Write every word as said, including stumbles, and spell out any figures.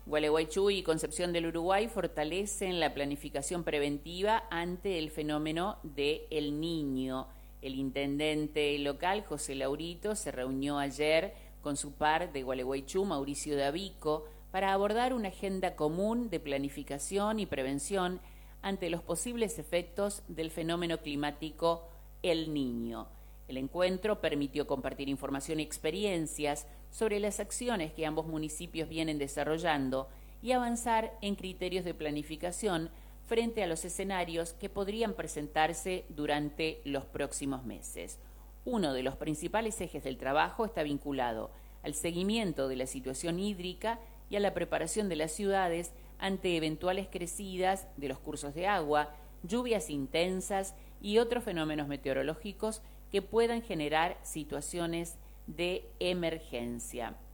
Gualeguaychú y Concepción del Uruguay fortalecen la planificación preventiva ante el fenómeno de El Niño. El intendente local, José Laurito, se reunió ayer con su par de Gualeguaychú, Mauricio Davico, para abordar una agenda común de planificación y prevención ante los posibles efectos del fenómeno climático El Niño. El encuentro permitió compartir información y experiencias sobre las acciones que ambos municipios vienen desarrollando y avanzar en criterios de planificación frente a los escenarios que podrían presentarse durante los próximos meses. Uno de los principales ejes del trabajo está vinculado al seguimiento de la situación hídrica y a la preparación de las ciudades ante eventuales crecidas de los cursos de agua, lluvias intensas y otros fenómenos meteorológicos que puedan generar situaciones de emergencia.